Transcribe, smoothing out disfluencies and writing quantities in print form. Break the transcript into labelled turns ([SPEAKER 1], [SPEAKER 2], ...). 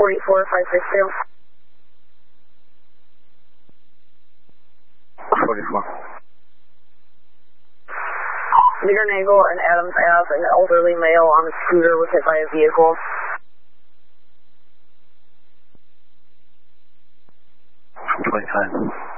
[SPEAKER 1] 44562.
[SPEAKER 2] 44.
[SPEAKER 1] Bitter Nagel and Adams Ave, an elderly male on a scooter was hit by a vehicle.
[SPEAKER 2] 25.